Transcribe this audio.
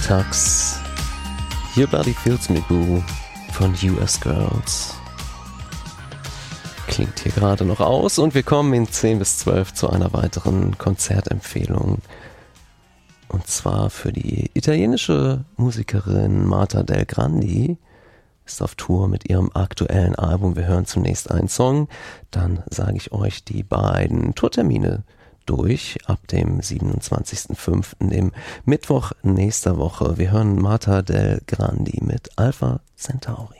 Tux. Your Body Fills Me Boo von US Girls. Klingt hier gerade noch aus und wir kommen in 10 bis 12 zu einer weiteren Konzertempfehlung. Und zwar für die italienische Musikerin Marta Del Grandi. Ist auf Tour mit ihrem aktuellen Album. Wir hören zunächst einen Song, dann sage ich euch die beiden Tourtermine durch ab dem 27.05., dem Mittwoch nächster Woche. Wir hören Marta Del Grandi mit Alpha Centauri.